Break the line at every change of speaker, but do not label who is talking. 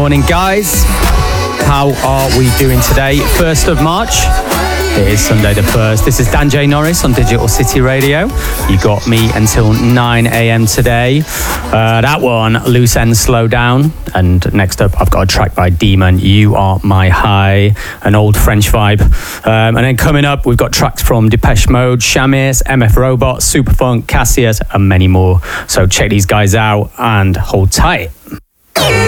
morning, guys. How are we doing today? 1st of March. It is Sunday the 1st. This is Dan J. Norris on Digital City Radio. You got me until 9 a.m. today. That one, Loose End Slow Down. And next up, I've got a track by Demon, You Are My High, an old French vibe. And then coming up, we've got tracks from Depeche Mode, Shamis, MF Robot, Superfunk, Cassius, and many more. So check these guys out and hold tight.